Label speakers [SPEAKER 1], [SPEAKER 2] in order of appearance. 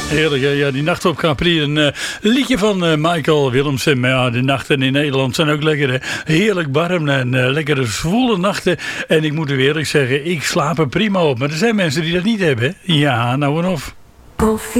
[SPEAKER 1] Heerlijk, hè? Ja, die nacht op Capri. Een liedje van Michael Willemsen. Maar ja, de nachten in Nederland zijn ook lekker, hè? Heerlijk warm en lekkere zwoele nachten. En ik moet u eerlijk zeggen, ik slaap er prima op. Maar er zijn mensen die dat niet hebben, hè? Ja, nou en of.
[SPEAKER 2] Koffie.